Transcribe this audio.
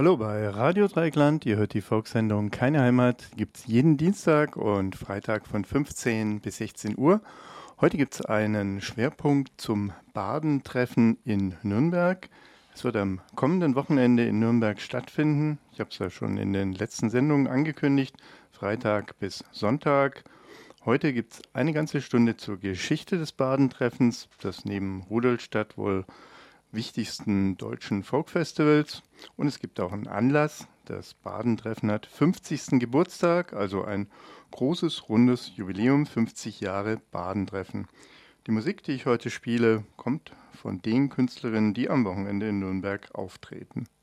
Hallo bei Radio Dreieckland, ihr hört die Volkssendung Keine Heimat, gibt es jeden Dienstag und Freitag von 15 bis 16 Uhr. Heute gibt es einen Schwerpunkt zum Badentreffen in Nürnberg. Es wird am kommenden Wochenende in Nürnberg stattfinden. Ich habe es ja schon in den letzten Sendungen angekündigt, Freitag bis Sonntag. Heute gibt es eine ganze Stunde zur Geschichte des Badentreffens, das neben Rudolstadt wohl wichtigsten deutschen Folkfestivals. Und es gibt auch einen Anlass. Das Badentreffen hat 50. Geburtstag, also ein großes, rundes Jubiläum, 50 Jahre Badentreffen. Die Musik, die ich heute spiele, kommt von den Künstlerinnen, die am Wochenende in Nürnberg auftreten.